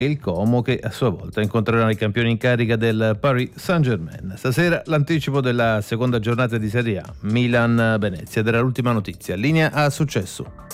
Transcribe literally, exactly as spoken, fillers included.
il Como, che a sua volta incontrerà i campioni in carica del Paris Saint-Germain. Stasera l'anticipo della seconda giornata di Serie A, Milan-Venezia, ed era l'ultima notizia. Linea a Successo.